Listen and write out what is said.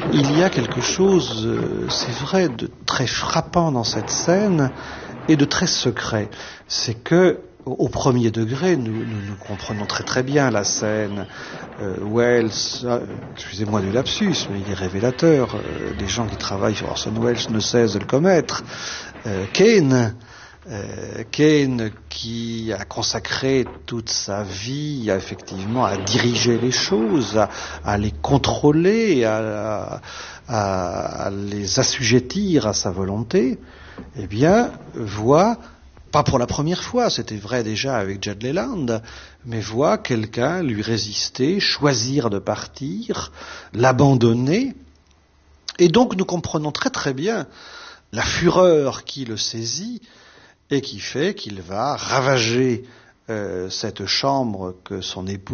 Il y a quelque chose, c'est vrai, de très frappant dans cette scène et de très secret. C'est que, au premier degré, nous comprenons très très bien la scène. Welles, excusez-moi du lapsus, mais il est révélateur. Les gens qui travaillent sur Orson Welles ne cessent de le commettre. Kane, qui a consacré toute sa vie effectivement à diriger les choses, à les contrôler, à les assujettir à sa volonté, eh bien, voit, pas pour la première fois, c'était vrai déjà avec Jed Leland, mais voit quelqu'un lui résister, choisir de partir, l'abandonner, et donc nous comprenons très très bien la fureur qui le saisit et qui fait qu'il va ravager cette chambre que son épouse